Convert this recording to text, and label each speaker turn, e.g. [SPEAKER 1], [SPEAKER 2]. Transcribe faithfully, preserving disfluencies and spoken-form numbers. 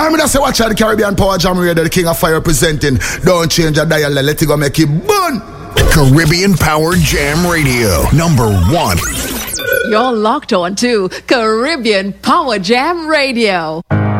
[SPEAKER 1] I'm gonna say watch out the Caribbean Power Jam Radio, the King of Fire presenting. Don't change your dial, let it go make it burn.
[SPEAKER 2] Caribbean Power Jam Radio, number one.
[SPEAKER 3] You're locked on to Caribbean Power Jam Radio.